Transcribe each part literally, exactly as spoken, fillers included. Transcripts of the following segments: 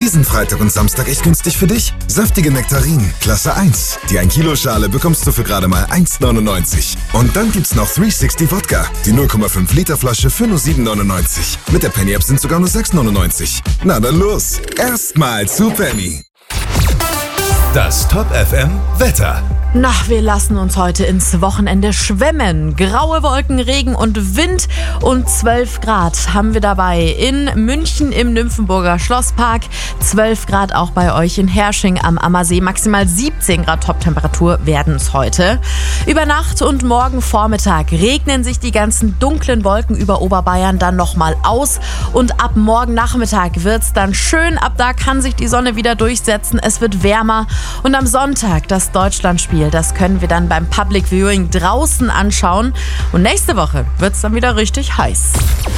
Diesen Freitag und Samstag echt günstig für dich. Saftige Nektarinen, Klasse eins. Die ein Kilo Schale bekommst du für gerade mal eins neunundneunzig. Und dann gibt's noch dreihundertsechzig Wodka. Die null Komma fünf Liter Flasche für nur sieben neunundneunzig. Mit der Penny App sind sogar nur sechs neunundneunzig. Na dann los. Erstmal zu Penny. Das Top F M Wetter. Na, wir lassen uns heute ins Wochenende schwemmen. Graue Wolken, Regen und Wind und zwölf Grad haben wir dabei in München im Nymphenburger Schlosspark. zwölf Grad auch bei euch in Hersching am Ammersee. Maximal siebzehn Grad Toptemperatur werden es heute. Über Nacht und morgen Vormittag regnen sich die ganzen dunklen Wolken über Oberbayern dann nochmal aus. Und ab morgen Nachmittag wird es dann schön. Ab da kann sich die Sonne wieder durchsetzen. Es wird wärmer. Und am Sonntag das Deutschlandspiel. Das können wir dann beim Public Viewing draußen anschauen. Und nächste Woche wird es dann wieder richtig heiß.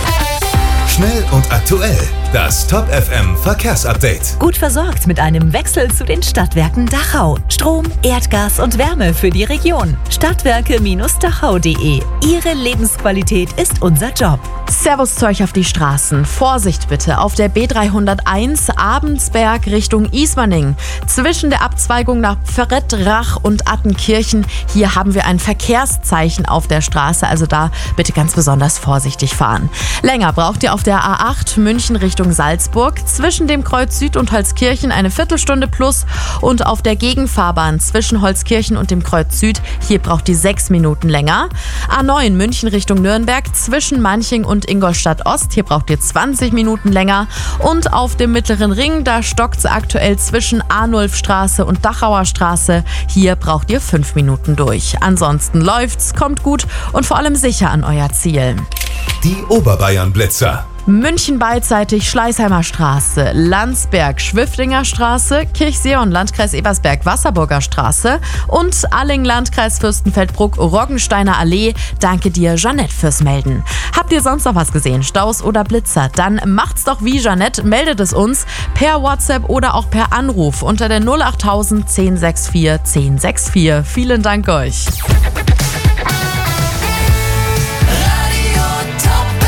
Schnell und aktuell. Das Top F M Verkehrsupdate. Gut versorgt mit einem Wechsel zu den Stadtwerken Dachau. Strom, Erdgas und Wärme für die Region. Stadtwerke Dachau punkt de. Ihre Lebensqualität ist unser Job. Servus zu euch auf die Straßen. Vorsicht bitte auf der B dreihunderteins Abensberg Richtung Ismaning. Zwischen der Abzweigung nach Pferrett-Rach und Attenkirchen. Hier haben wir ein Verkehrszeichen auf der Straße. Also da bitte ganz besonders vorsichtig fahren. Länger braucht ihr auf der A acht München Richtung Salzburg. Zwischen dem Kreuz Süd und Holzkirchen eine Viertelstunde plus. Und auf der Gegenfahrbahn zwischen Holzkirchen und dem Kreuz Süd. Hier braucht ihr sechs Minuten länger. A neun München Richtung Nürnberg. Zwischen Manching und Ingolstadt Ost. Hier braucht ihr zwanzig Minuten länger. Und auf dem Mittleren Ring, da stockt es aktuell zwischen Arnulfstraße und Dachauer Straße. Hier braucht ihr fünf Minuten durch. Ansonsten läuft's, kommt gut und vor allem sicher an euer Ziel. Die Oberbayern-Blitzer. München beidseitig Schleißheimer Straße, Landsberg Schwiftinger Straße, Kirchseeon Landkreis Ebersberg Wasserburger Straße und Alling Landkreis Fürstenfeldbruck Roggensteiner Allee. Danke dir, Jeanette, fürs Melden. Habt ihr sonst noch was gesehen? Staus oder Blitzer? Dann macht's doch wie Jeanette, meldet es uns per WhatsApp oder auch per Anruf unter der null achttausend zehn sechs vier zehn sechs vier. Vielen Dank euch.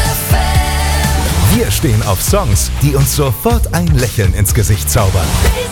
Wir stehen auf Songs, die uns sofort ein Lächeln ins Gesicht zaubern.